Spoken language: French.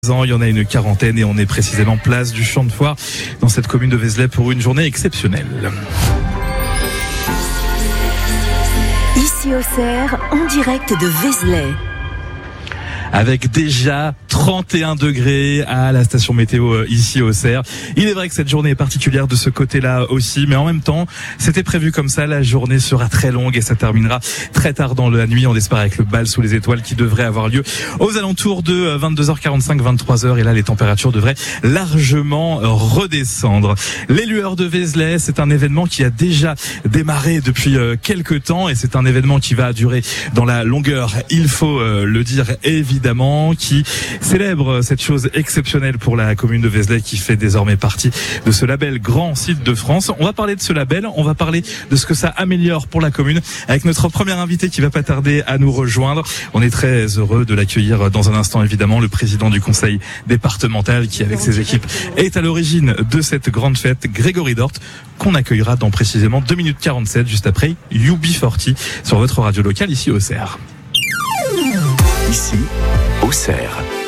Il y en a une quarantaine et on est précisément place du Champ de Foire dans cette commune de Vézelay pour une journée exceptionnelle. Ici Auxerre, en direct de Vézelay. Avec déjà 31 degrés à la station météo ici au Auxerre. Il est vrai que cette journée est particulière de ce côté-là aussi, mais en même temps, c'était prévu comme ça. La journée sera très longue et ça terminera très tard dans la nuit. On espère avec le bal sous les étoiles qui devrait avoir lieu aux alentours de 22h45, 23h. Et là, les températures devraient largement redescendre. Les lueurs de Vézelay, c'est un événement qui a déjà démarré depuis quelques temps et c'est un événement qui va durer dans la longueur, il faut le dire évidemment, qui célèbre cette chose exceptionnelle pour la commune de Vézelay qui fait désormais partie de ce label Grand Site de France. On va parler de ce label, on va parler de ce que ça améliore pour la commune avec notre premier invité qui va pas tarder à nous rejoindre. On est très heureux de l'accueillir dans un instant évidemment, le président du conseil départemental qui avec ses équipes est à l'origine de cette grande fête, Grégory Dort, qu'on accueillera dans précisément 2 minutes 47 juste après UB40 sur votre radio locale ici au Auxerre. Ici, Auxerre.